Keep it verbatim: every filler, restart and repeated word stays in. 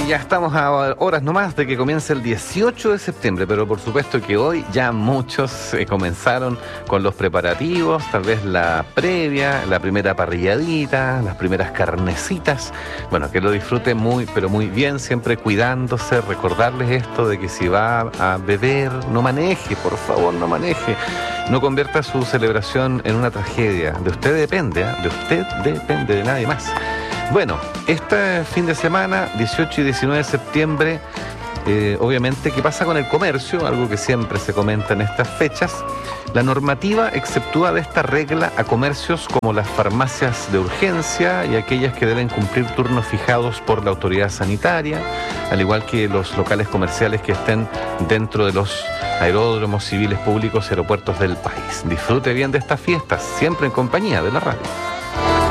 ya estamos a horas nomás de que comience el dieciocho de septiembre, pero por supuesto que hoy ya muchos eh, comenzaron con los preparativos, tal vez la previa, la primera parrilladita, las primeras carnecitas. Bueno, que lo disfruten muy, pero muy bien, siempre cuidándose, recordarles esto de que si va a beber, no maneje, por favor, no maneje. No convierta su celebración en una tragedia. De usted depende, ¿eh? De usted depende, de nadie más. Bueno, este fin de semana, dieciocho y diecinueve de septiembre, eh, obviamente, ¿qué pasa con el comercio? Algo que siempre se comenta en estas fechas. La normativa exceptúa de esta regla a comercios como las farmacias de urgencia y aquellas que deben cumplir turnos fijados por la autoridad sanitaria, al igual que los locales comerciales que estén dentro de los aeródromos civiles públicos y aeropuertos del país. Disfrute bien de estas fiestas, siempre en compañía de la radio.